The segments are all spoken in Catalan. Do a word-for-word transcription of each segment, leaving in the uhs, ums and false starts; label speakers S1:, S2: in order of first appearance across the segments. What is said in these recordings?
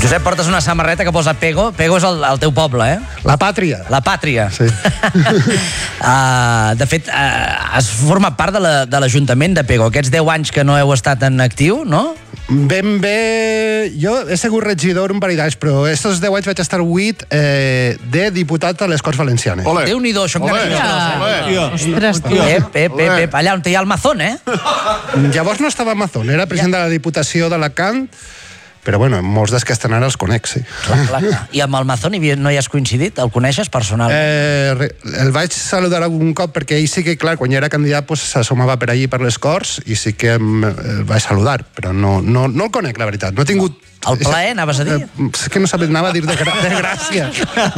S1: Josep, portes una samarreta que posa Pego. Pego és el, el teu poble, eh?
S2: La pàtria.
S1: La pàtria.
S2: Sí.
S1: uh, de fet, uh, has format part de l'Ajuntament la, de Pego. Aquests deu anys que no heu estat en actiu, no?
S2: Ben bé... Jo he sigut regidor un parell d'anys, però aquests deu anys vaig estar vuit eh, de diputat a les Corts Valencianes.
S1: Ole. Déu-n'hi-do, això encara és
S3: ja. Ostres, tu.
S1: Ep, ep, ep, ep, allà on hi ha el Mazón, eh?
S2: Llavors no estava a Mazón, era president ja. de la Diputació d'Alacant, però bueno, molts dels que estan ara els conec, sí.
S1: Clar, clar, clar. I amb el Mazón no hi has coincidit? El coneixes personalment?
S2: Eh, el vaig saludar algun cop perquè ell sí que, clar, quan jo era candidat pues, s'assomava per allí per les Corts i sí que el vaig saludar, però no, no, no el conec, la veritat. No he tingut...
S1: El plaer, anaves a dir?
S2: Eh, és que no sabia, anava a dir de, gra de gràcia.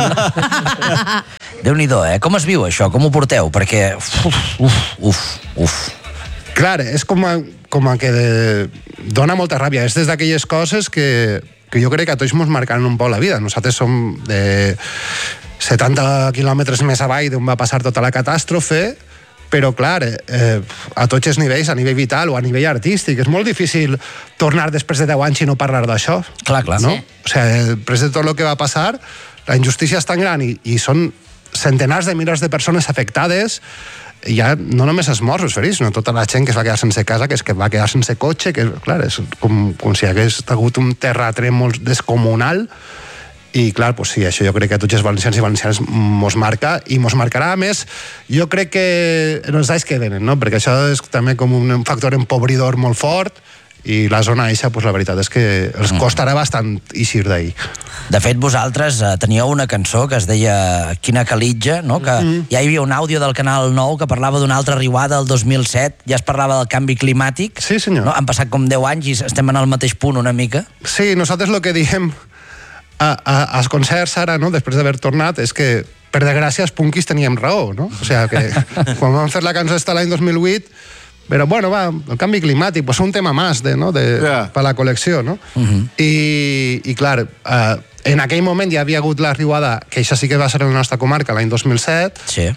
S1: Déu-n'hi-do, eh? Com es viu això? Com ho porteu? Perquè... Uf, uf, uf, uf.
S2: Clar, és com a, com a que de, dona molta ràbia. És des d'aquelles coses que, que jo crec que a tots ens marcaran un poc la vida. Nosaltres som de setanta quilòmetres més avall d'on va passar tota la catàstrofe, però clar, eh, a tots els nivells, a nivell vital o a nivell artístic, és molt difícil tornar després de deu anys i no parlar d'això.
S1: Clar, clar.
S2: No?
S1: Sí.
S2: O sigui, després de tot el que va passar, la injustícia és tan gran i, i són centenars de milers de persones afectades. Ja no només els morts, els ferits, sinó tota la gent que es va quedar sense casa, que es que va quedar sense cotxe, que clar, és com, com si hagués hagut un terratrèmol descomunal. I clar, pues sí, això jo crec que a tots els valencians i valencianes mos marca, i mos marcarà més, jo crec que en els anys que venen, no? Perquè això és també com un factor empobridor molt fort, i la zona eixa, pues la veritat és que els costarà bastant eixir d'ahir.
S1: De fet, vosaltres eh, teníeu una cançó que es deia Quina calitja, no? Que mm. ja hi havia un àudio del Canal nou que parlava d'una altra riuada el dos mil set, ja es parlava del canvi climàtic.
S2: Sí, senyor.
S1: No? Han passat com deu anys i estem en el mateix punt una mica.
S2: Sí, nosaltres el que diem a, a, als concerts ara, no? Després d'haver tornat, és que per desgràcia els punkis teníem raó, no? O sigui que quan vam fer la cançó esta l'any dos mil vuit, però bueno, va, el canvi climàtic, pues un tema més de, no? de, yeah. per la col·lecció, no? Uh -huh. I, i clar, eh, en aquell moment ja havia hagut la riuada, que això sí que va ser en la nostra comarca l'any dos mil set,
S1: sí.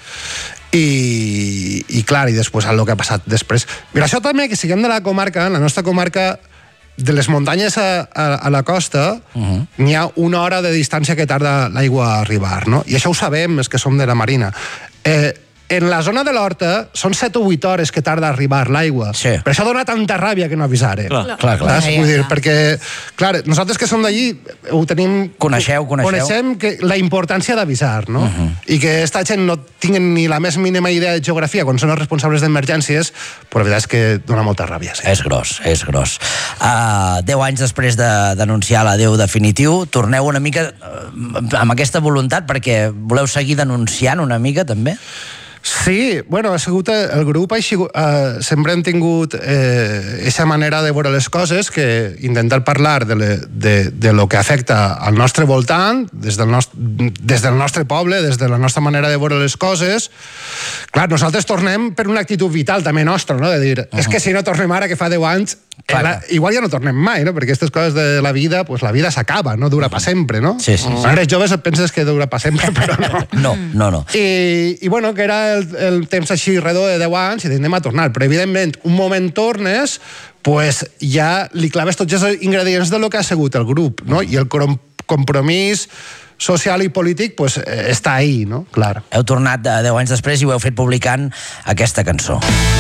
S2: i, i clar, i després el que ha passat després. Però això també, que siguem de la comarca, en la nostra comarca, de les muntanyes a, a, a la costa, uh -huh. n'hi ha una hora de distància que tarda l'aigua a arribar, no? I això ho sabem, és que som de la Marina. Eh, En la zona de l'Horta són set o vuit hores que tarda a arribar l'aigua.
S1: Sí.
S2: Per això dona tanta ràbia que no avisarem.
S1: Clar, clar. clar.
S2: Vull dir, perquè, clar, nosaltres que som d'allí ho tenim...
S1: Coneixeu, coneixeu.
S2: Coneixem que la importància d'avisar, no? Uh -huh. I que aquesta gent no tinguen ni la més mínima idea de geografia quan són els responsables d'emergències, però la veritat és que dona molta ràbia. Sí.
S1: És gros, és gros. Uh, deu anys després de denunciar l'adeu definitiu, torneu una mica uh, amb aquesta voluntat perquè voleu seguir denunciant una mica, també?
S2: Sí, bueno, ha sigut el grup, ha sigut, eh, sempre hem tingut aquesta eh, manera de veure les coses, que intentar parlar de, le, de, de lo que afecta al nostre voltant, des del, nostre, des del nostre poble, des de la nostra manera de veure les coses. Clar, nosaltres tornem per una actitud vital també nostra, no? De dir, uh -huh. és que si no tornem ara, que fa deu anys, clar, la, igual ja no tornem mai, no? Perquè aquestes coses de la vida, pues la vida s'acaba, no dura per sempre, no?
S1: Sí, sí, sí.
S2: Quan eres joves et penses que dura per sempre, però no.
S1: No, no, no.
S2: I, i bueno, que era el, el temps així redó de deu anys i anem a tornar, però evidentment un moment tornes, pues ja li claves tots els ingredients de lo que ha sigut el grup, no? I el compromís social i polític pues, està ahí, no? Clar.
S1: Heu tornat deu anys després i ho heu fet publicant aquesta cançó.